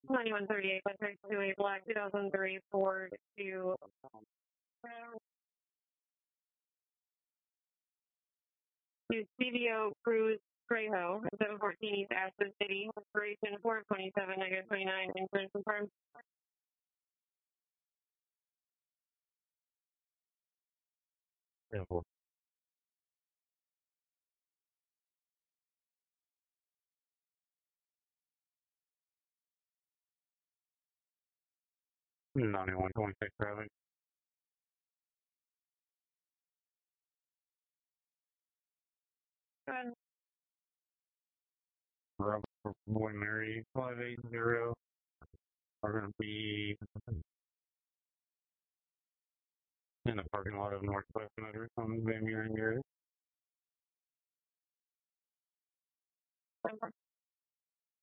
9138 by 628 Black 2003 Ford to CVO Cruise Trejo, 714 East Ashland City, expiration 427, -29, insurance confirmed. Yeah, 9126 traffic. Good. Robert Boy Mary 580 are going to be in the parking lot of Northwest Motors on Van Buren Garage.